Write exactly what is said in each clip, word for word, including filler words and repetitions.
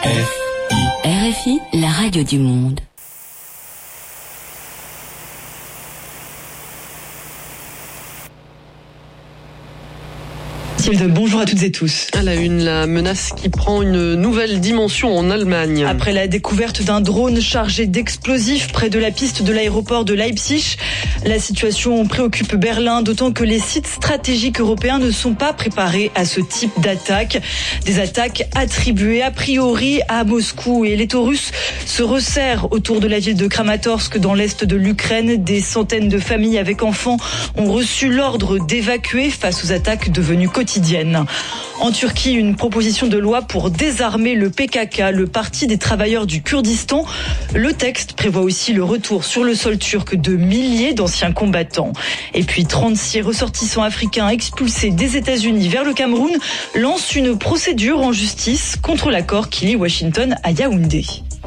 R F I, la radio du monde. Bonjour à toutes et tous. À la une, la menace qui prend une nouvelle dimension en Allemagne. Après la découverte d'un drone chargé d'explosifs près de la piste de l'aéroport de Leipzig, la situation préoccupe Berlin, d'autant que les sites stratégiques européens ne sont pas préparés à ce type d'attaque. Des attaques attribuées a priori à Moscou, et les taux russes se resserrent autour de la ville de Kramatorsk dans l'est de l'Ukraine. Des centaines de familles avec enfants ont reçu l'ordre d'évacuer face aux attaques devenues quotidiennes. En Turquie, une proposition de loi pour désarmer le P K K, le Parti des travailleurs du Kurdistan. Le texte prévoit aussi le retour sur le sol turc de milliers d'anciens combattants. Et puis trente-six ressortissants africains expulsés des États-Unis vers le Cameroun lancent une procédure en justice contre l'accord qui lie Washington à Yaoundé.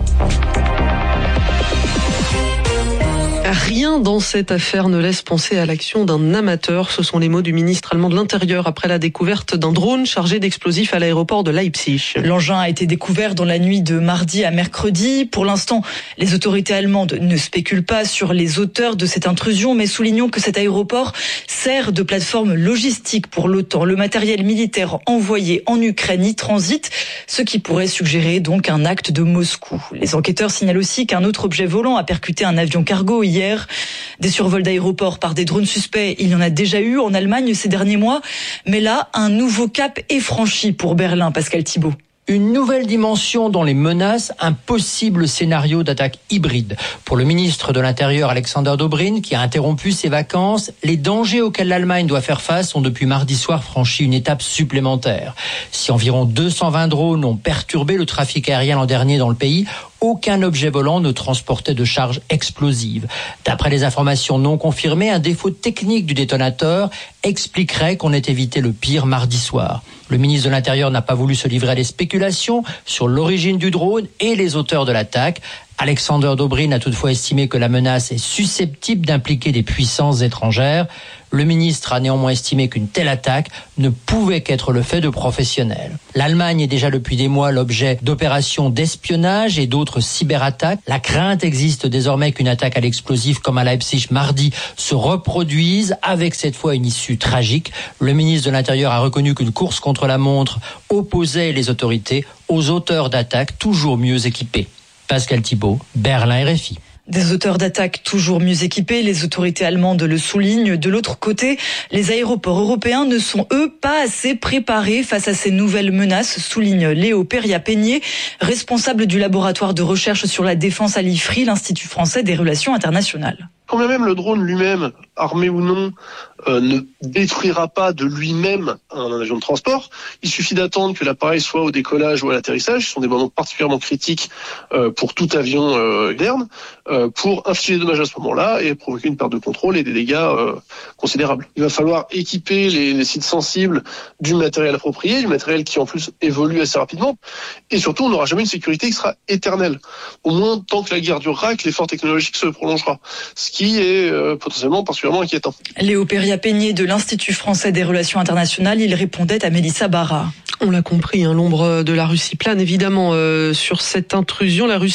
Rien dans cette affaire ne laisse penser à l'action d'un amateur. Ce sont les mots du ministre allemand de l'Intérieur après la découverte d'un drone chargé d'explosifs à l'aéroport de Leipzig. L'engin a été découvert dans la nuit de mardi à mercredi. Pour l'instant, les autorités allemandes ne spéculent pas sur les auteurs de cette intrusion, mais soulignons que cet aéroport sert de plateforme logistique pour l'OTAN. Le matériel militaire envoyé en Ukraine y transite, ce qui pourrait suggérer donc un acte de Moscou. Les enquêteurs signalent aussi qu'un autre objet volant a percuté un avion cargo hier. Des survols d'aéroports par des drones suspects, il y en a déjà eu en Allemagne ces derniers mois. Mais là, un nouveau cap est franchi pour Berlin, Pascal Thibault. Une nouvelle dimension dans les menaces, un possible scénario d'attaque hybride. Pour le ministre de l'Intérieur, Alexander Dobrindt, qui a interrompu ses vacances, les dangers auxquels l'Allemagne doit faire face ont depuis mardi soir franchi une étape supplémentaire. Si environ deux cent vingt drones ont perturbé le trafic aérien l'an dernier dans le pays, aucun objet volant ne transportait de charges explosives. D'après les informations non confirmées, un défaut technique du détonateur expliquerait qu'on ait évité le pire mardi soir. Le ministre de l'Intérieur n'a pas voulu se livrer à des spéculations sur l'origine du drone et les auteurs de l'attaque. Alexander Dobrindt a toutefois estimé que la menace est susceptible d'impliquer des puissances étrangères. Le ministre a néanmoins estimé qu'une telle attaque ne pouvait qu'être le fait de professionnels. L'Allemagne est déjà depuis des mois l'objet d'opérations d'espionnage et d'autres cyberattaques. La crainte existe désormais qu'une attaque à l'explosif comme à Leipzig mardi se reproduise avec cette fois une issue tragique. Le ministre de l'Intérieur a reconnu qu'une course contre la montre opposait les autorités aux auteurs d'attaques toujours mieux équipés. Pascal Thibault, Berlin R F I. Des auteurs d'attaques toujours mieux équipés, les autorités allemandes le soulignent. De l'autre côté, les aéroports européens ne sont, eux, pas assez préparés face à ces nouvelles menaces, souligne Léo Peria-Peigné, responsable du laboratoire de recherche sur la défense à l'I F R I, l'Institut français des relations internationales. Quand bien même le drone lui-même, armé ou non, euh, ne détruira pas de lui-même un avion de transport, il suffit d'attendre que l'appareil soit au décollage ou à l'atterrissage, ce sont des moments particulièrement critiques euh, pour tout avion euh, moderne, euh, pour infliger des dommages à ce moment-là et provoquer une perte de contrôle et des dégâts euh, considérables. Il va falloir équiper les, les sites sensibles du matériel approprié, du matériel qui en plus évolue assez rapidement, et surtout on n'aura jamais une sécurité qui sera éternelle. Au moins tant que la guerre durera, que l'effort technologique se prolongera. Ce qui est euh, potentiellement particulièrement inquiétant. Léo Peria-Peigné de l'Institut français des relations internationales, il répondait à Mélissa Barra. On l'a compris, hein, l'ombre de la Russie plane évidemment euh, sur cette intrusion. La Russie